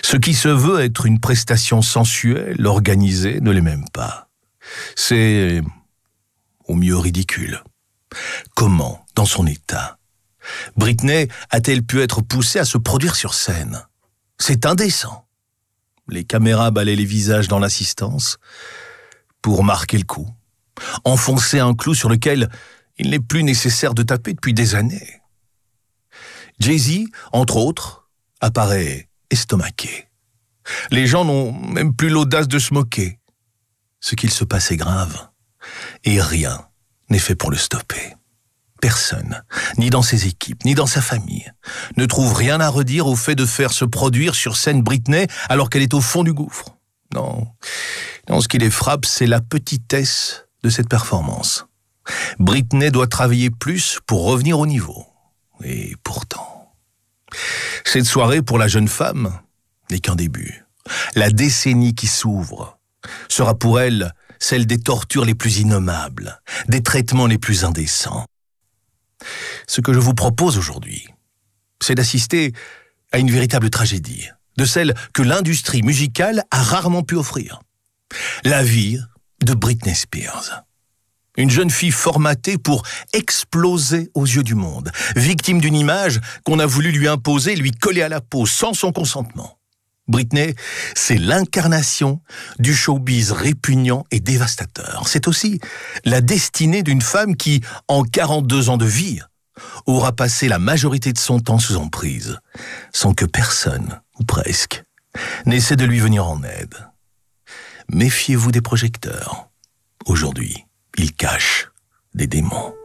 Ce qui se veut être une prestation sensuelle, organisée, ne l'est même pas. C'est, au mieux, ridicule. Comment, dans son état, Britney a-t-elle pu être poussée à se produire sur scène? C'est indécent. Les caméras balaient les visages dans l'assistance pour marquer le coup, enfoncer un clou sur lequel il n'est plus nécessaire de taper depuis des années. Jay-Z, entre autres, apparaît estomaqué. Les gens n'ont même plus l'audace de se moquer. Ce qu'il se passe est grave, et rien n'est fait pour le stopper. Personne, ni dans ses équipes, ni dans sa famille, ne trouve rien à redire au fait de faire se produire sur scène Britney alors qu'elle est au fond du gouffre. Non, ce qui les frappe, c'est la petitesse de cette performance. Britney doit travailler plus pour revenir au niveau. Et pourtant, cette soirée pour la jeune femme n'est qu'un début. La décennie qui s'ouvre sera pour elle celle des tortures les plus innommables, des traitements les plus indécents. Ce que je vous propose aujourd'hui, c'est d'assister à une véritable tragédie, de celle que l'industrie musicale a rarement pu offrir. La vie de Britney Spears. Une jeune fille formatée pour exploser aux yeux du monde, victime d'une image qu'on a voulu lui imposer, lui coller à la peau sans son consentement. Britney, c'est l'incarnation du showbiz répugnant et dévastateur. C'est aussi la destinée d'une femme qui, en 42 ans de vie, aura passé la majorité de son temps sous emprise, sans que personne, ou presque, n'essaie de lui venir en aide. Méfiez-vous des projecteurs. Aujourd'hui, ils cachent des démons.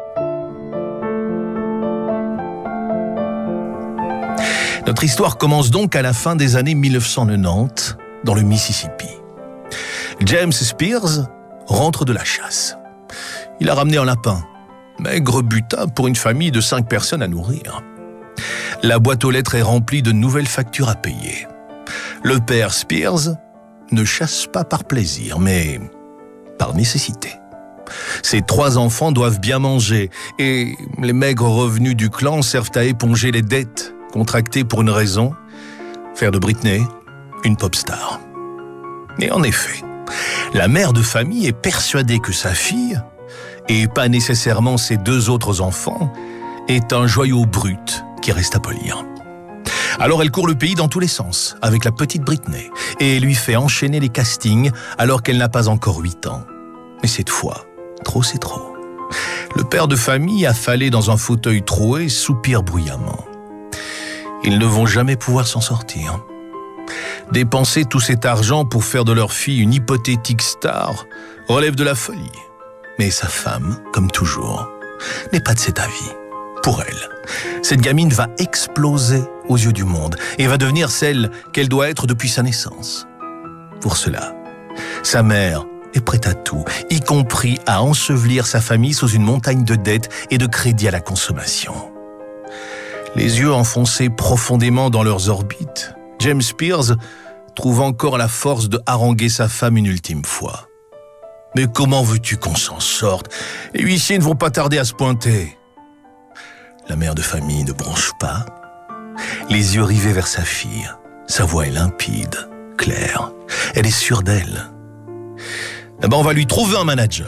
Notre histoire commence donc à la fin des années 1990, dans le Mississippi. James Spears rentre de la chasse. Il a ramené un lapin, maigre butin pour une famille de 5 personnes à nourrir. La boîte aux lettres est remplie de nouvelles factures à payer. Le père Spears ne chasse pas par plaisir, mais par nécessité. Ses 3 enfants doivent bien manger et les maigres revenus du clan servent à éponger les dettes contractées pour une raison, faire de Britney une pop star. Et en effet, la mère de famille est persuadée que sa fille, et pas nécessairement ses 2 autres enfants, est un joyau brut qui reste à polir. Alors elle court le pays dans tous les sens, avec la petite Britney, et lui fait enchaîner les castings alors qu'elle n'a pas encore 8 ans. Mais cette fois, trop c'est trop. Le père de famille, affalé dans un fauteuil troué, soupire bruyamment. Ils ne vont jamais pouvoir s'en sortir. Dépenser tout cet argent pour faire de leur fille une hypothétique star relève de la folie. Mais sa femme, comme toujours, n'est pas de cet avis. Pour elle, cette gamine va exploser aux yeux du monde et va devenir celle qu'elle doit être depuis sa naissance. Pour cela, sa mère est prête à tout, y compris à ensevelir sa famille sous une montagne de dettes et de crédits à la consommation. Les yeux enfoncés profondément dans leurs orbites, James Spears trouve encore la force de haranguer sa femme une ultime fois. « Mais comment veux-tu qu'on s'en sorte? Les huissiers ne vont pas tarder à se pointer. » La mère de famille ne bronche pas, les yeux rivés vers sa fille. Sa voix est limpide, claire. Elle est sûre d'elle. « On va lui trouver un manager. »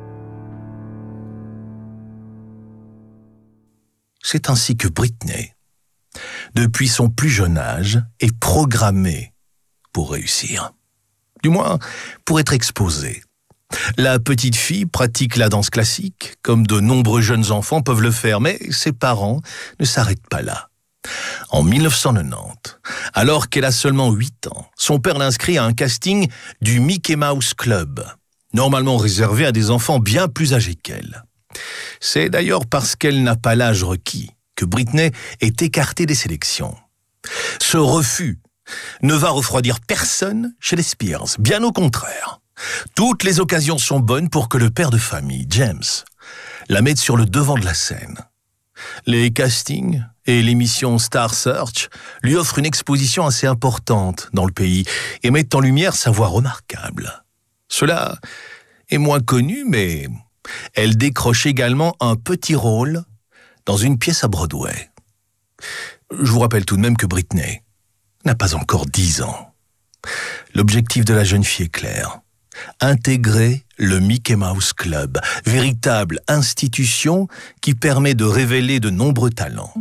C'est ainsi que Britney, depuis son plus jeune âge, est programmée pour réussir. Du moins, pour être exposée. La petite fille pratique la danse classique, comme de nombreux jeunes enfants peuvent le faire, mais ses parents ne s'arrêtent pas là. En 1990, alors qu'elle a seulement 8 ans, son père l'inscrit à un casting du Mickey Mouse Club, normalement réservé à des enfants bien plus âgés qu'elle. C'est d'ailleurs parce qu'elle n'a pas l'âge requis que Britney est écartée des sélections. Ce refus ne va refroidir personne chez les Spears, bien au contraire. Toutes les occasions sont bonnes pour que le père de famille, James, la mette sur le devant de la scène. Les castings et l'émission Star Search lui offrent une exposition assez importante dans le pays et mettent en lumière sa voix remarquable. Cela est moins connu, mais elle décroche également un petit rôle dans une pièce à Broadway. Je vous rappelle tout de même que Britney n'a pas encore 10 ans. L'objectif de la jeune fille est clair. Intégrer le Mickey Mouse Club, véritable institution qui permet de révéler de nombreux talents.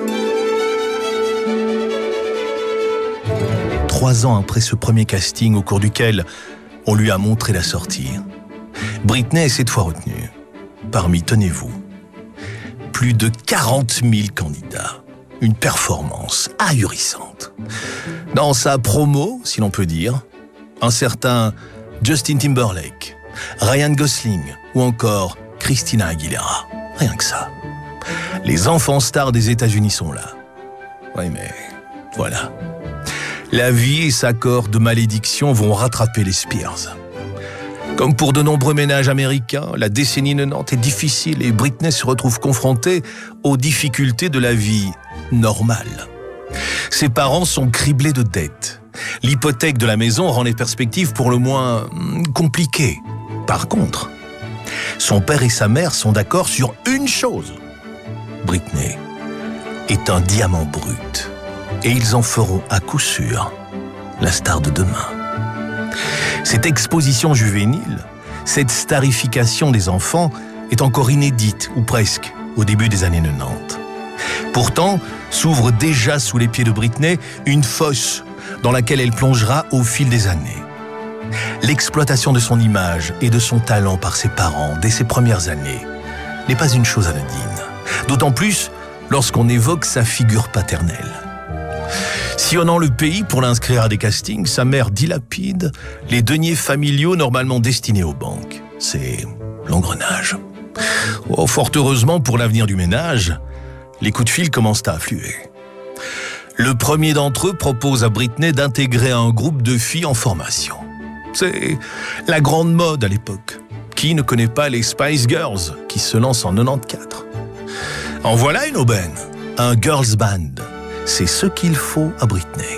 3 ans après ce premier casting au cours duquel on lui a montré la sortie, Britney est cette fois retenue. Parmi, tenez-vous, plus de 40 000 candidats. Une performance ahurissante. Dans sa promo, si l'on peut dire, un certain Justin Timberlake, Ryan Gosling ou encore Christina Aguilera. Rien que ça. Les enfants stars des États-Unis sont là. Oui, mais voilà. La vie et sa corde de malédiction vont rattraper les Spears. Comme pour de nombreux ménages américains, la décennie 90 est difficile et Britney se retrouve confrontée aux difficultés de la vie normale. Ses parents sont criblés de dettes. L'hypothèque de la maison rend les perspectives pour le moins compliquées. Par contre, son père et sa mère sont d'accord sur une chose. Britney est un diamant brut. Et ils en feront à coup sûr la star de demain. Cette exposition juvénile, cette starification des enfants est encore inédite, ou presque, au début des années 90. Pourtant, s'ouvre déjà sous les pieds de Britney une fosse dans laquelle elle plongera au fil des années. L'exploitation de son image et de son talent par ses parents dès ses premières années n'est pas une chose anodine, d'autant plus lorsqu'on évoque sa figure paternelle. Sillonnant le pays pour l'inscrire à des castings, sa mère dilapide les deniers familiaux normalement destinés aux banques. C'est l'engrenage. Oh, fort heureusement pour l'avenir du ménage, les coups de fil commencent à affluer. Le premier d'entre eux propose à Britney d'intégrer un groupe de filles en formation. C'est la grande mode à l'époque. Qui ne connaît pas les Spice Girls qui se lancent en 94 ? En voilà une aubaine, un girls band. C'est ce qu'il faut à Britney.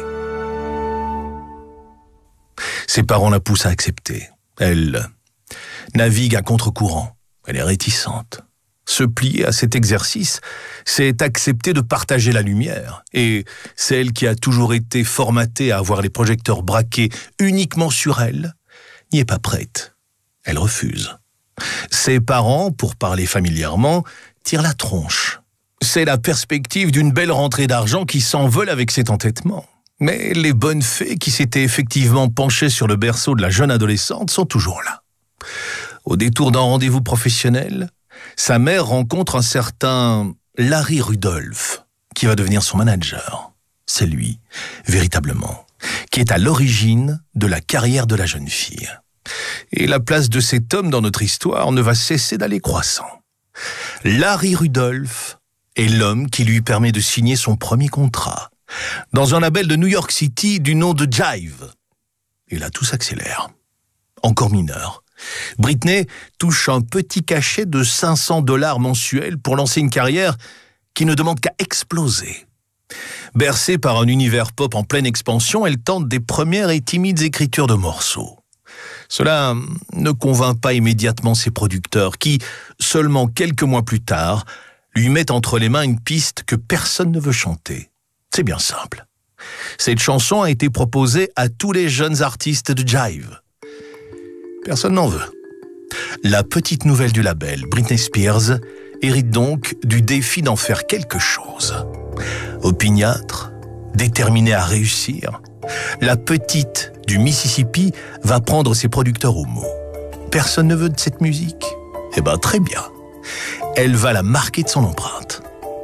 Ses parents la poussent à accepter. Elle navigue à contre-courant. Elle est réticente. Se plier à cet exercice, c'est accepter de partager la lumière. Et celle qui a toujours été formatée à avoir les projecteurs braqués uniquement sur elle, n'y est pas prête. Elle refuse. Ses parents, pour parler familièrement, tirent la tronche. C'est la perspective d'une belle rentrée d'argent qui s'envole avec cet entêtement. Mais les bonnes fées qui s'étaient effectivement penchées sur le berceau de la jeune adolescente sont toujours là. Au détour d'un rendez-vous professionnel, sa mère rencontre un certain Larry Rudolph, qui va devenir son manager. C'est lui, véritablement, qui est à l'origine de la carrière de la jeune fille. Et la place de cet homme dans notre histoire ne va cesser d'aller croissant. Larry Rudolph est l'homme qui lui permet de signer son premier contrat dans un label de New York City du nom de Jive. Et là, tout s'accélère. Encore mineur, Britney touche un petit cachet de $500 mensuels pour lancer une carrière qui ne demande qu'à exploser. Bercée par un univers pop en pleine expansion, elle tente des premières et timides écritures de morceaux. Cela ne convainc pas immédiatement ses producteurs qui, seulement quelques mois plus tard, lui mettent entre les mains une piste que personne ne veut chanter. C'est bien simple. Cette chanson a été proposée à tous les jeunes artistes de Jive. Personne n'en veut. La petite nouvelle du label, Britney Spears, hérite donc du défi d'en faire quelque chose. Opiniâtre, déterminée à réussir, la petite du Mississippi va prendre ses producteurs au mot. Personne ne veut de cette musique ? Eh ben très bien. Elle va la marquer de son empreinte.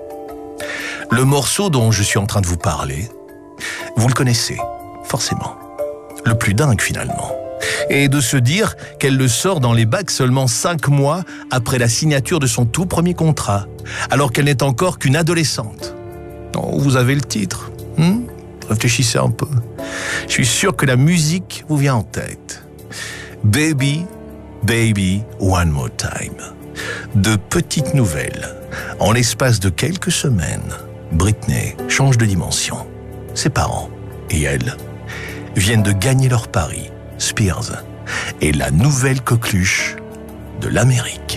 Le morceau dont je suis en train de vous parler, vous le connaissez, forcément. Le plus dingue finalement. Et de se dire qu'elle le sort dans les bacs seulement 5 mois après la signature de son tout premier contrat, alors qu'elle n'est encore qu'une adolescente. Oh, vous avez le titre, Réfléchissez un peu. Je suis sûr que la musique vous vient en tête. Baby, baby, one more time. De petites nouvelles. En l'espace de quelques semaines, Britney change de dimension. Ses parents et elle viennent de gagner leur pari. Spears est la nouvelle coqueluche de l'Amérique.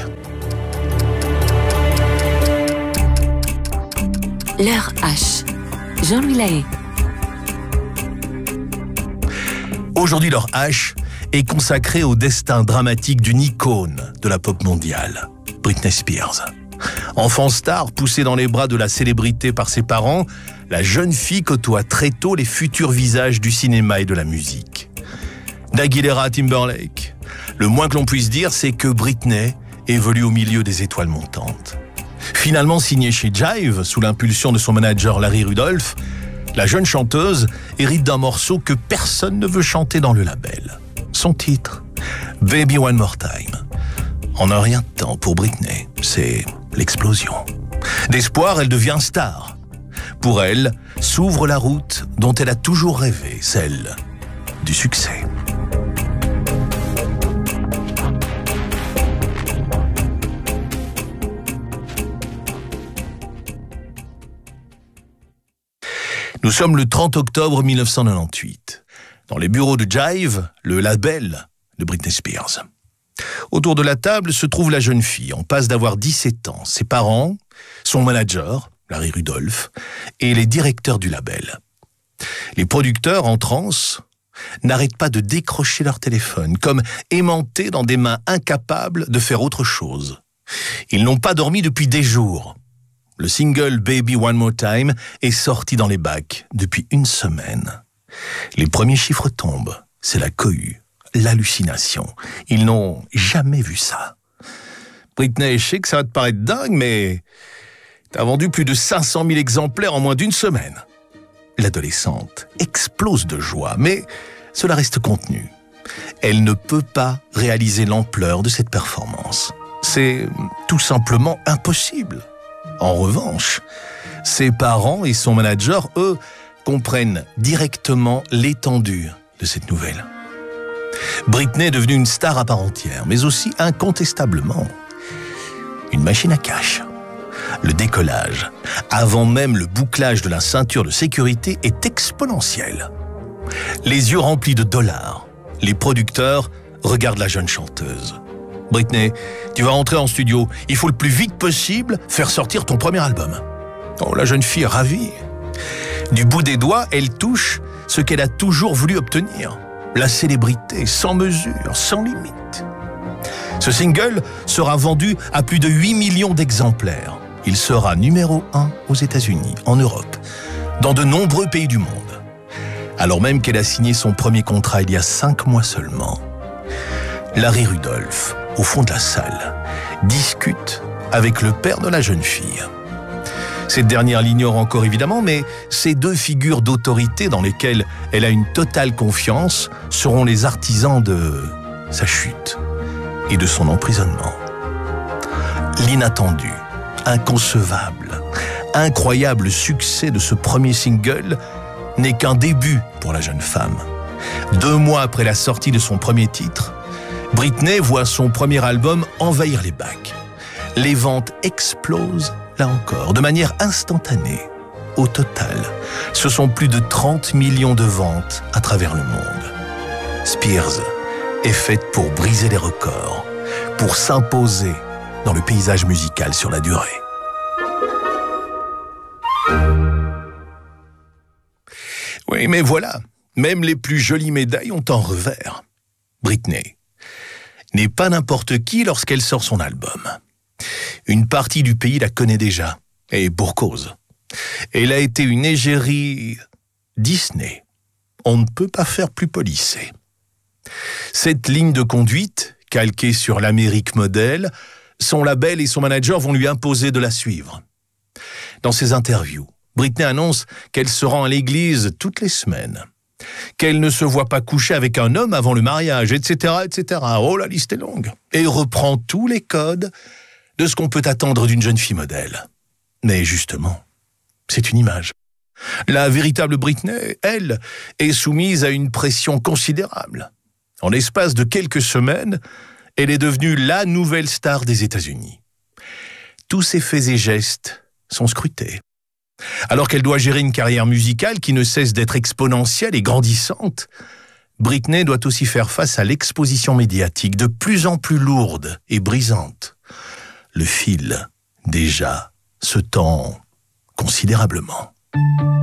L'heure H. Jean-Louis Lahaye. Aujourd'hui, leur hache est consacrée au destin dramatique d'une icône de la pop mondiale, Britney Spears. Enfant star, poussée dans les bras de la célébrité par ses parents, la jeune fille côtoie très tôt les futurs visages du cinéma et de la musique. D'Aguilera à Timberlake, le moins que l'on puisse dire, c'est que Britney évolue au milieu des étoiles montantes. Finalement signée chez Jive, sous l'impulsion de son manager Larry Rudolph, la jeune chanteuse hérite d'un morceau que personne ne veut chanter dans le label. Son titre, Baby One More Time. En un rien de temps pour Britney, c'est l'explosion. D'espoir, elle devient star. Pour elle, s'ouvre la route dont elle a toujours rêvé, celle du succès. Nous sommes le 30 octobre 1998, dans les bureaux de Jive, le label de Britney Spears. Autour de la table se trouve la jeune fille, en passe d'avoir 17 ans, ses parents, son manager, Larry Rudolph, et les directeurs du label. Les producteurs, en transe, n'arrêtent pas de décrocher leur téléphone, comme aimantés dans des mains incapables de faire autre chose. Ils n'ont pas dormi depuis des jours. Le single Baby One More Time est sorti dans les bacs depuis une semaine. Les premiers chiffres tombent, c'est la cohue, l'hallucination. Ils n'ont jamais vu ça. Britney, je sais que ça va te paraître dingue, mais t'as vendu plus de 500 000 exemplaires en moins d'une semaine. L'adolescente explose de joie, mais cela reste contenu. Elle ne peut pas réaliser l'ampleur de cette performance. C'est tout simplement impossible. En revanche, ses parents et son manager, eux, comprennent directement l'étendue de cette nouvelle. Britney est devenue une star à part entière, mais aussi incontestablement une machine à cash. Le décollage, avant même le bouclage de la ceinture de sécurité, est exponentiel. Les yeux remplis de dollars, les producteurs regardent la jeune chanteuse. Britney, tu vas rentrer en studio. Il faut le plus vite possible faire sortir ton premier album. Oh, la jeune fille est ravie. Du bout des doigts, elle touche ce qu'elle a toujours voulu obtenir. La célébrité, sans mesure, sans limite. Ce single sera vendu à plus de 8 millions d'exemplaires. Il sera numéro 1 aux États-Unis, en Europe, dans de nombreux pays du monde. Alors même qu'elle a signé son premier contrat il y a 5 mois seulement. Larry Rudolph, au fond de la salle, discute avec le père de la jeune fille. Cette dernière l'ignore encore évidemment, mais ces deux figures d'autorité dans lesquelles elle a une totale confiance seront les artisans de sa chute et de son emprisonnement. L'inattendu, inconcevable, incroyable succès de ce premier single n'est qu'un début pour la jeune femme. 2 mois après la sortie de son premier titre, Britney voit son premier album envahir les bacs. Les ventes explosent, là encore, de manière instantanée. Au total, ce sont plus de 30 millions de ventes à travers le monde. Spears est faite pour briser les records, pour s'imposer dans le paysage musical sur la durée. Oui, mais voilà, même les plus jolies médailles ont un revers. Britney n'est pas n'importe qui lorsqu'elle sort son album. Une partie du pays la connaît déjà, et pour cause. Elle a été une égérie Disney. On ne peut pas faire plus policé. Cette ligne de conduite, calquée sur l'Amérique modèle, son label et son manager vont lui imposer de la suivre. Dans ses interviews, Britney annonce qu'elle se rend à l'église toutes les semaines, qu'elle ne se voit pas coucher avec un homme avant le mariage, etc., etc. Oh, la liste est longue. Et reprend tous les codes de ce qu'on peut attendre d'une jeune fille modèle. Mais justement, c'est une image. La véritable Britney, elle, est soumise à une pression considérable. En l'espace de quelques semaines, elle est devenue la nouvelle star des États-Unis. Tous ses faits et gestes sont scrutés. Alors qu'elle doit gérer une carrière musicale qui ne cesse d'être exponentielle et grandissante, Britney doit aussi faire face à l'exposition médiatique de plus en plus lourde et brisante. Le fil, déjà, se tend considérablement.